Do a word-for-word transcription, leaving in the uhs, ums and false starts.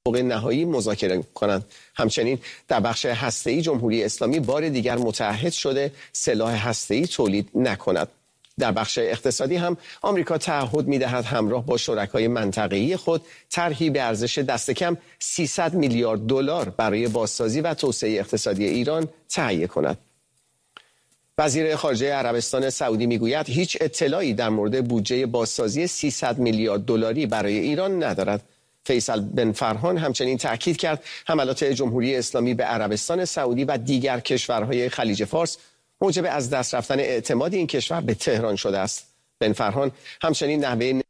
نهایی مذاکره کنند. همچنین در بخش هسته‌ای جمهوری اسلامی بار دیگر متعهد شده سلاح هسته‌ای تولید نکند. در بخش اقتصادی هم آمریکا تعهد می‌دهد همراه با شرکای منطقه‌ای خود طرحی به ارزش دست کم سیصد میلیارد دلار برای بازسازی و توسعه اقتصادی ایران تهیه کند. وزیر خارجه عربستان سعودی میگوید هیچ اطلاعی در مورد بودجه بازسازی سیصد میلیارد دلاری برای ایران ندارد. فیصل بن فرهان همچنین تاکید کرد حملات جمهوری اسلامی به عربستان سعودی و دیگر کشورهای خلیج فارس موجب از دست رفتن اعتماد این کشور به تهران شده است. بن فرهان همچنین نحوه